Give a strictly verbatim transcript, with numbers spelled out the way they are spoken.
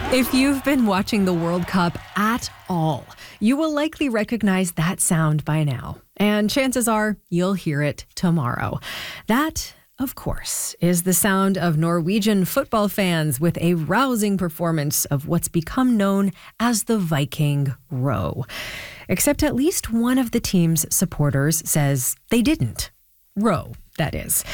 If you've been watching the World Cup at all, you will likely recognize that sound by now. And chances are you'll hear it tomorrow. That, of course, is the sound of Norwegian football fans with a rousing performance of what's become known as the Viking Row. Except at least one of the team's supporters says they didn't. Row, that is.